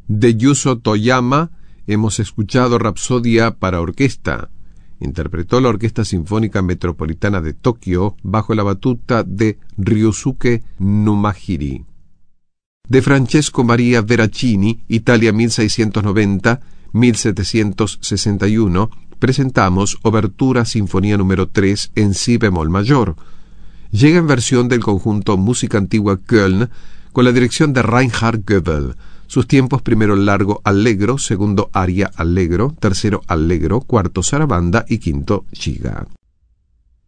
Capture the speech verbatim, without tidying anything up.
De Yuzo Toyama hemos escuchado Rapsodia para orquesta. Interpretó la Orquesta Sinfónica Metropolitana de Tokio bajo la batuta de Ryosuke Numahiri. De Francesco Maria Veracini, Italia mil seiscientos noventa a mil setecientos sesenta y uno, presentamos Obertura Sinfonía número tres en si bemol mayor. Llega en versión del conjunto Música Antigua Köln con la dirección de Reinhard Goebel. Sus tiempos: primero largo allegro, segundo aria allegro, tercero allegro, cuarto sarabanda y quinto giga.